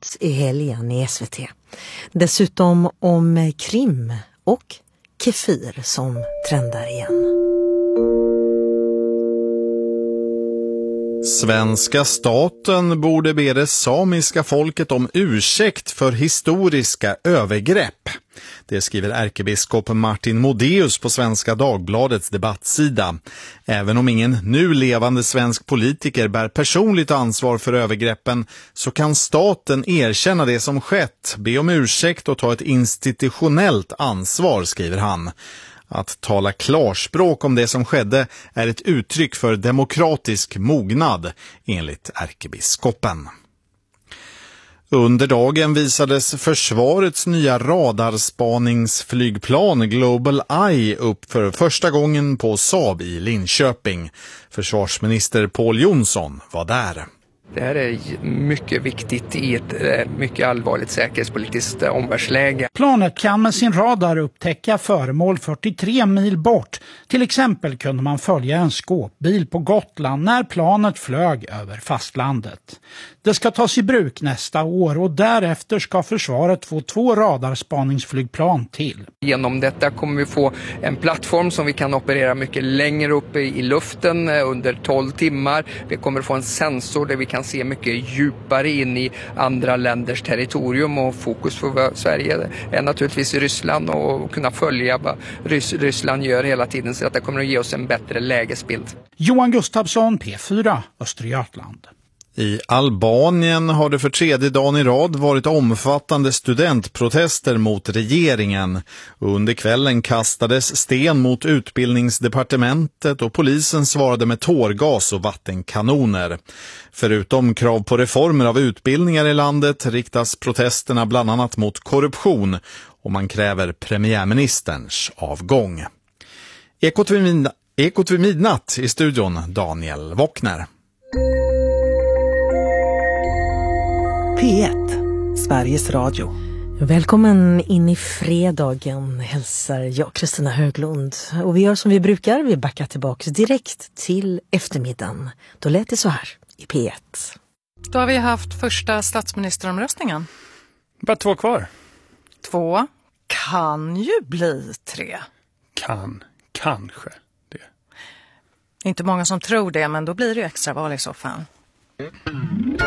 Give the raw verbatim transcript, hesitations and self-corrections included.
nytt i helgen i S V T. Dessutom om Krim och kefir som trendar igen. Svenska staten borde be det samiska folket om ursäkt för historiska övergrepp. Det skriver ärkebiskop Martin Modéus på Svenska Dagbladets debattsida. Även om ingen nu levande svensk politiker bär personligt ansvar för övergreppen så kan staten erkänna det som skett, be om ursäkt och ta ett institutionellt ansvar, skriver han. Att tala klarspråk om det som skedde är ett uttryck för demokratisk mognad, enligt ärkebiskopen. Under dagen visades försvarets nya radarspaningsflygplan Global Eye upp för första gången på Saab i Linköping. Försvarsminister Pål Jonsson var där. Det här är mycket viktigt i ett mycket allvarligt säkerhetspolitiskt omvärldsläge. Planet kan med sin radar upptäcka föremål fyrtiotre mil bort. Till exempel kunde man följa en skåpbil på Gotland när planet flög över fastlandet. Det ska tas i bruk nästa år och därefter ska försvaret få två radarspaningsflygplan till. Genom detta kommer vi få en plattform som vi kan operera mycket längre upp i luften under tolv timmar. Vi kommer få en sensor där vi kan se mycket djupare in i andra länders territorium, och fokus för Sverige är naturligtvis i Ryssland och kunna följa vad Rys- Ryssland gör hela tiden, så att det kommer att ge oss en bättre lägesbild. Johan Gustafsson, P fyra, Östergötland. I Albanien har det för tredje dagen i rad varit omfattande studentprotester mot regeringen. Under kvällen kastades sten mot utbildningsdepartementet och polisen svarade med tårgas och vattenkanoner. Förutom krav på reformer av utbildningar i landet riktas protesterna bland annat mot korruption, och man kräver premiärministerns avgång. Ekot vid midnatt, Ekot vid midnatt i studion, Daniel Wockner. P ett, Sveriges Radio. Välkommen in i fredagen, hälsar jag, Kristina Höglund. Och vi gör som vi brukar, vi backar tillbaka direkt till eftermiddagen. Då lät det så här i P ett. Då har vi haft första statsministeromröstningen. Bara två kvar. Två kan ju bli tre. Kan, kanske det. Inte många som tror det, men då blir det ju extra val i så fall.